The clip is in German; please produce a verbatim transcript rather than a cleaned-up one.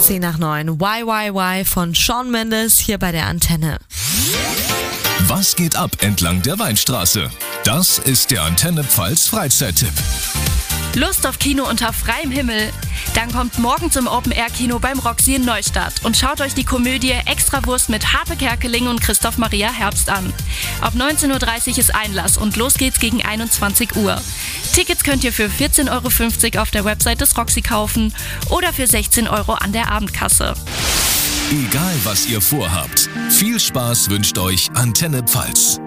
zehn nach neun. Y Y Y von Shawn Mendes hier bei der Antenne. Was geht ab entlang der Weinstraße? Das ist der Antenne Pfalz Freizeit-Tipp. Lust auf Kino unter freiem Himmel? Dann kommt morgen zum Open-Air-Kino beim Roxy in Neustadt und schaut euch die Komödie Extrawurst mit Harpe Kerkeling und Christoph Maria Herbst an. Ab neunzehn Uhr dreißig ist Einlass und los geht's gegen einundzwanzig Uhr. Tickets könnt ihr für vierzehn Euro fünfzig auf der Website des Roxy kaufen oder für sechzehn Euro an der Abendkasse. Egal was ihr vorhabt, viel Spaß wünscht euch Antenne Pfalz.